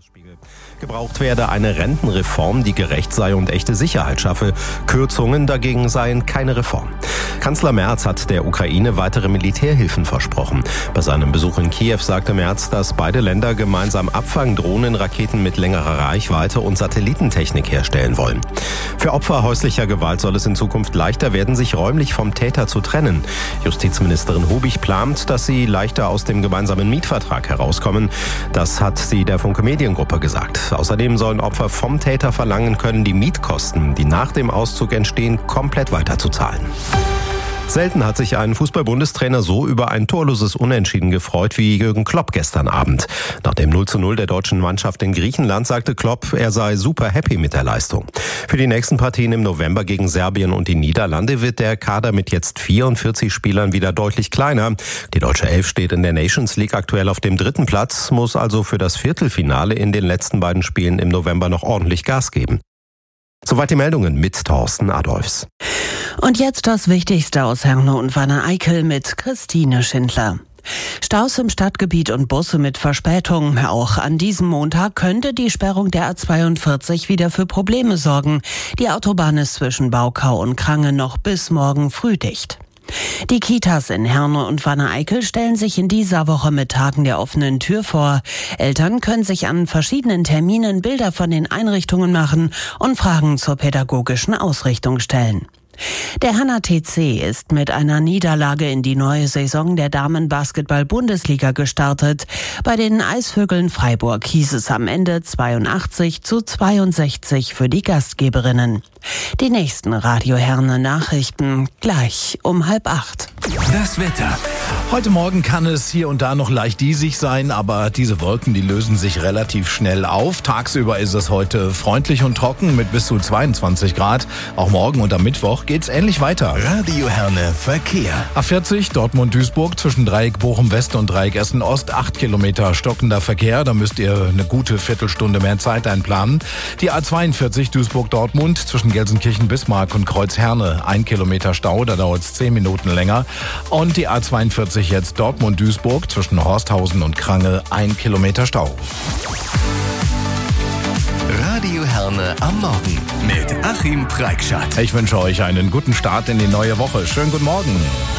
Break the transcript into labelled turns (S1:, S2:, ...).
S1: Tagesspiegel. Gebraucht werde eine Rentenreform, die gerecht sei und echte Sicherheit schaffe. Kürzungen dagegen seien keine Reform. Kanzler Merz hat der Ukraine weitere Militärhilfen versprochen. Bei seinem Besuch in Kiew sagte Merz, dass beide Länder gemeinsam Abfangdrohnen, Raketen mit längerer Reichweite und Satellitentechnik herstellen wollen. Für Opfer häuslicher Gewalt soll es in Zukunft leichter werden, sich räumlich vom Täter zu trennen. Justizministerin Hubig plant, dass sie leichter aus dem gemeinsamen Mietvertrag herauskommen. Das hat sie der Funke Mediengruppe gesagt. Außerdem sollen Opfer vom Täter verlangen können, die Mietkosten, die nach dem Auszug entstehen, komplett weiterzuzahlen. Selten hat sich ein Fußball-Bundestrainer so über ein torloses Unentschieden gefreut wie Jürgen Klopp gestern Abend. Nach dem 0:0 der deutschen Mannschaft in Griechenland sagte Klopp, er sei super happy mit der Leistung. Für die nächsten Partien im November gegen Serbien und die Niederlande wird der Kader mit jetzt 44 Spielern wieder deutlich kleiner. Die deutsche Elf steht in der Nations League aktuell auf dem 3. Platz, muss also für das Viertelfinale in den letzten beiden Spielen im November noch ordentlich Gas geben. Soweit die Meldungen mit Thorsten Adolfs.
S2: Und jetzt das Wichtigste aus Herne und Wanne-Eickel mit Christine Schindler. Staus im Stadtgebiet und Busse mit Verspätung. Auch an diesem Montag könnte die Sperrung der A42 wieder für Probleme sorgen. Die Autobahn ist zwischen Baukau und Krange noch bis morgen früh dicht. Die Kitas in Herne und Wanne-Eickel stellen sich in dieser Woche mit Tagen der offenen Tür vor. Eltern können sich an verschiedenen Terminen Bilder von den Einrichtungen machen und Fragen zur pädagogischen Ausrichtung stellen. Der Herner TC ist mit einer Niederlage in die neue Saison der Damenbasketball-Bundesliga gestartet. Bei den Eisvögeln Freiburg hieß es am Ende 82:62 für die Gastgeberinnen. Die nächsten Radio Herne Nachrichten gleich um 7:30.
S3: Das Wetter. Heute Morgen kann es hier und da noch leicht diesig sein, aber diese Wolken, die lösen sich relativ schnell auf. Tagsüber ist es heute freundlich und trocken mit bis zu 22 Grad. Auch morgen und am Mittwoch geht's ähnlich weiter.
S4: Radio Herne Verkehr.
S3: A40 Dortmund-Duisburg zwischen Dreieck Bochum-West und Dreieck Essen-Ost 8 Kilometer stockender Verkehr. Da müsst ihr eine gute Viertelstunde mehr Zeit einplanen. Die A42 Duisburg-Dortmund zwischen Gelsenkirchen-Bismarck und Kreuz-Herne 1 Kilometer Stau. Da dauert es 10 Minuten länger. Und die A42 jetzt Dortmund-Duisburg zwischen Horsthausen und Krange 1 Kilometer Stau.
S4: Radio Herne am Morgen mit Achim Preikschat.
S3: Ich wünsche euch einen guten Start in die neue Woche. Schönen guten Morgen.